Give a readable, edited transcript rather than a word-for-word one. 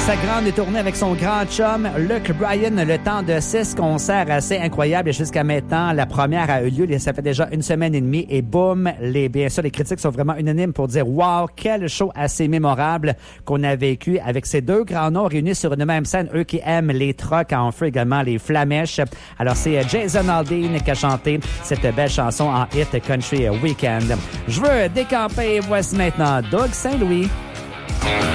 Sa grande tournée avec son grand chum, Luke Bryan, le temps de 6 concerts assez incroyables. Et jusqu'à maintenant, la première a eu lieu, ça fait déjà une semaine et demie. Et boum, bien sûr, les critiques sont vraiment unanimes pour dire « Wow, quel show assez mémorable qu'on a vécu avec ces deux grands noms réunis sur une même scène. Eux qui aiment les trucks, en feu également les flamèches. » Alors, c'est Jason Aldean qui a chanté cette belle chanson en hit Country Weekend. Je veux décamper. Voici maintenant Doug Saint-Louis.